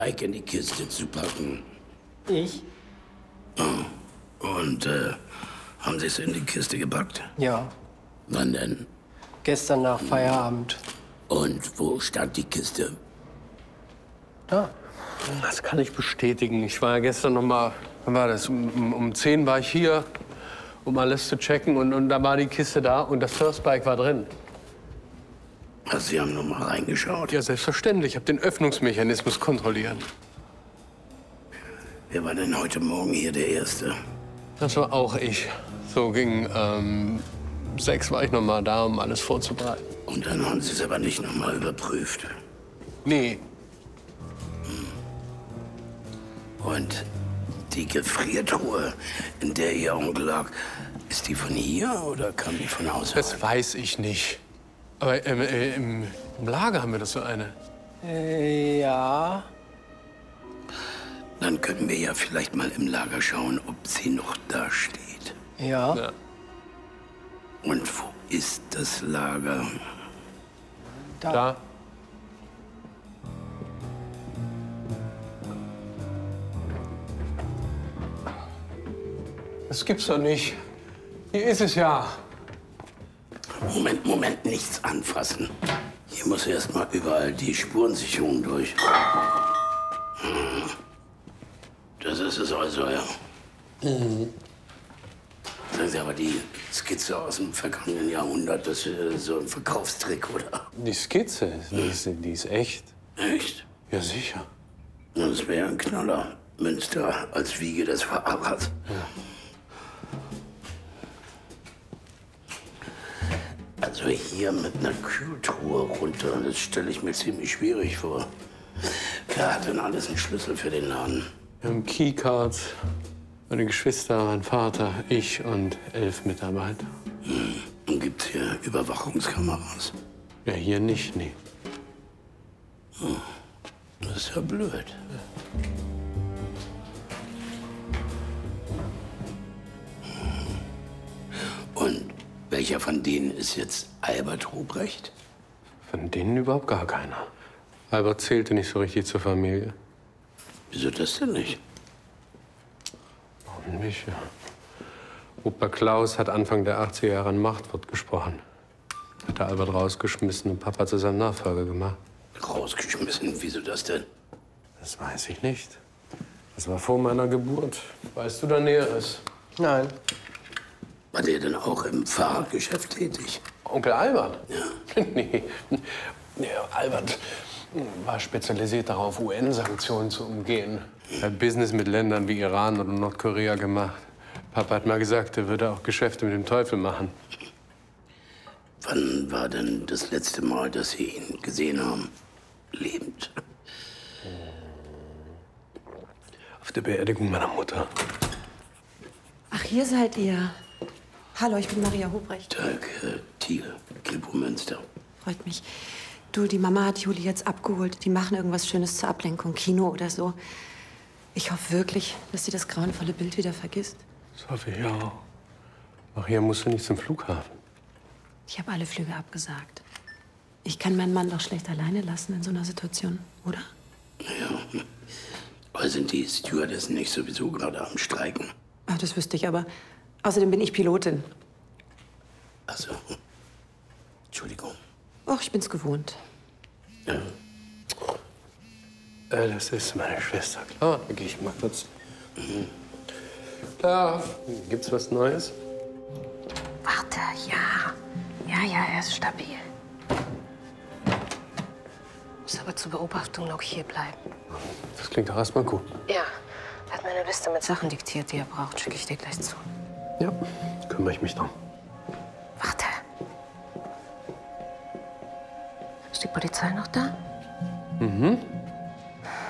Ike in die Kiste zu packen. Ich? Und haben Sie es in die Kiste gepackt? Ja. Wann denn? Gestern nach Feierabend. Und wo stand die Kiste? Da. Das kann ich bestätigen. Ich war ja gestern noch mal, wann war das? Um 10 war ich hier, um alles zu checken. Und da war die Kiste da und das First Bike war drin. Ach, Sie haben noch mal reingeschaut? Ja, selbstverständlich. Ich habe den Öffnungsmechanismus kontrolliert. Wer war denn heute Morgen hier der Erste? Das war auch ich. So gegen 6 war ich noch mal da, um alles vorzubereiten. Und dann haben Sie es aber nicht noch mal überprüft? Nee. Und die Gefriertruhe, in der Ihr Onkel lag, ist die von hier oder kam die von außerhalb? Das weiß ich nicht. Aber im Lager haben wir das so eine. Ja. Dann können wir ja vielleicht mal im Lager schauen, ob sie noch da steht. Ja. Ja. Und wo ist das Lager? Da. Das gibt's doch nicht. Hier ist es ja. Moment, nichts anfassen. Hier muss erst mal überall die Spurensicherung durch. Das ist es also, ja. Sagen Sie aber, die Skizze aus dem vergangenen Jahrhundert, das ist so ein Verkaufstrick, oder? Die Skizze, die ist echt. Echt? Ja, sicher. Das wäre ein Knaller. Münster als Wiege des Fahrrads. Also hier mit einer Kühltruhe runter, das stelle ich mir ziemlich schwierig vor. Wer hat denn alles einen Schlüssel für den Laden? Wir haben Keycards, meine Geschwister, mein Vater, ich und 11 Mitarbeiter. Und gibt's hier Überwachungskameras? Ja, hier nicht, nee. Das ist ja blöd. Und welcher von denen ist jetzt Albert Ruprecht? Von denen überhaupt gar keiner. Albert zählte nicht so richtig zur Familie. Wieso das denn nicht? Warum nicht? Ja. Opa Klaus hat Anfang der 80er Jahre ein Machtwort gesprochen. Hat der Albert rausgeschmissen und Papa zu seinem Nachfolger gemacht. Rausgeschmissen? Wieso das denn? Das weiß ich nicht. Das war vor meiner Geburt. Weißt du da Näheres? Nein. War der denn auch im Fahrradgeschäft tätig? Onkel Albert? Ja. Nee. Albert war spezialisiert darauf, UN-Sanktionen zu umgehen. Er hat Business mit Ländern wie Iran oder Nordkorea gemacht. Papa hat mal gesagt, er würde auch Geschäfte mit dem Teufel machen. Wann war denn das letzte Mal, dass Sie ihn gesehen haben? Lebend? Auf der Beerdigung meiner Mutter. Ach, hier seid ihr. Hallo, ich bin Maria Hobrecht. Tag, Thiel, Kripo Münster. Freut mich. Du, die Mama hat Juli jetzt abgeholt. Die machen irgendwas Schönes zur Ablenkung, Kino oder so. Ich hoffe wirklich, dass sie das grauenvolle Bild wieder vergisst. Das hoffe ich auch. Ach, hier musst du nicht zum Flughafen. Ich habe alle Flüge abgesagt. Ich kann meinen Mann doch schlecht alleine lassen in so einer Situation, oder? Ja. Aber sind die Stewardessen nicht sowieso gerade am Streiken? Ach, das wüsste ich aber. Außerdem bin ich Pilotin. Ach so. Entschuldigung. Och, ich bin's gewohnt. Ja. Das ist meine Schwester. Klar, da gehe ich mal kurz. Klar. Gibt's was Neues? Warte, ja. Ja, er ist stabil. Muss aber zur Beobachtung noch hier bleiben. Das klingt doch erstmal gut. Ja, er hat mir eine Liste mit Sachen diktiert, die er braucht. Schicke ich dir gleich zu. Ja, kümmere ich mich drum. Warte. Ist die Polizei noch da? Mhm.